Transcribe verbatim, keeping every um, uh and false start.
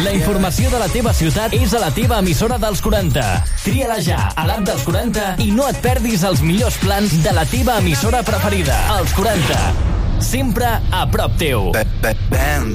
La informació de la teva ciutat és a la teva emissora dels quaranta. Tria-la ja a l'app dels quaranta i no et perdis els millors plans de la teva emissora preferida. Els quaranta. Sempre a prop teu. Bam,